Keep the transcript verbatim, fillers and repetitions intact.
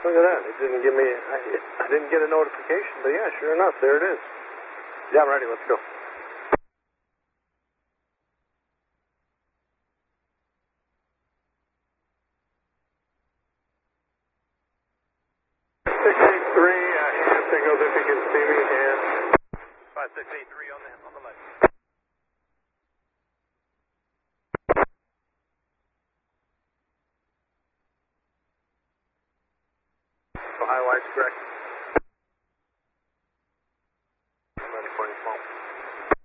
Look at that. It didn't give me, I, I didn't get a notification, but yeah, sure enough, there it is. Yeah, I'm ready. Let's go. six eight three, uh, hand signals if you can see me, hand. five six eight three on the, on the left. So high wide's correct.